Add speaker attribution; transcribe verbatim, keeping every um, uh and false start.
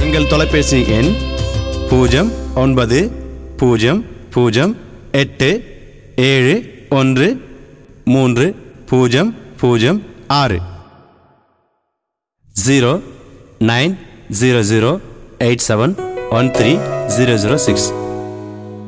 Speaker 1: எங்கள் தொலைபேசி எண் பூஜ்ஜியம் ஒன்பது பூஜ்ஜியம் பூஜ்ஜியம் எட்டு ஏழு ஒன்று மூன்று பூஜ்ஜியம் பூஜ்ஜியம் ஆறு zero nine zero zero eight seven one three zero zero six.